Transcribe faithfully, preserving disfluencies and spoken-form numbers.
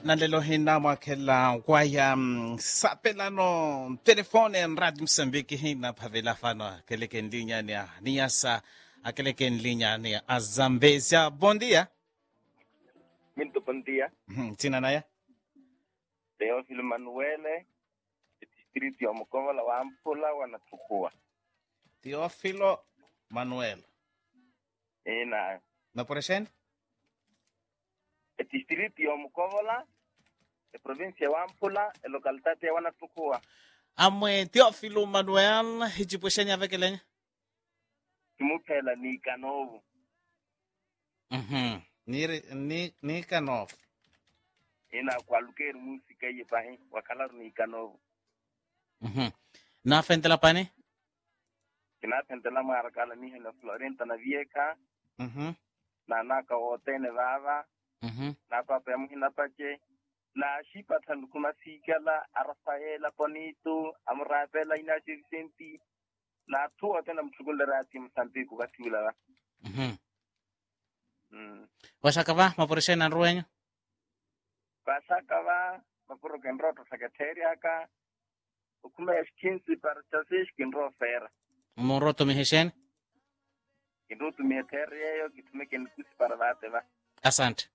nalelo hina mwakela kwaya mm, sapelano telefone en radio Msambiki hina pavela fano keleke linya ni niasa akeleke linya ni azambezia. Bom dia. Muito bom dia. Hmm, tina naya Teófilo Manuele, distrito ya Mukovala wa Ampula wanatukua. Teófilo Manuel Ina na poresen distrito ya Mukovala, e provincia wa Ampula, e localitate ya wanatukua. amwe Teófilo Manuel hijipushenya vekelenya. Kimupela ni Kanovu. Mhm. Ni ni ni kanof. Ina kwa lukeri musika yepahi, wakalaru ni Kanovu. Mhm. Na fentela pane? Kina pentela marakala ni hena Florenta na Vieca, Mhm. na naka otene vava, Mhm. na papa ya muhina pache, na shipa tandukuma sikala, Rafaela Bonito, Amrapela Inachi Vicenti, na tuwa tena mchugule rati msampi kukatula wa. Mhm. Mm. Washakava maporesen na ruenyo. Pasaka wa, mapuro kenroto secretaria ka, ukume eskinsi para chasish kinro fera. Moroto miheshen. Kinro tumie terreyo, kitume kenikusi para vate wa. Asante.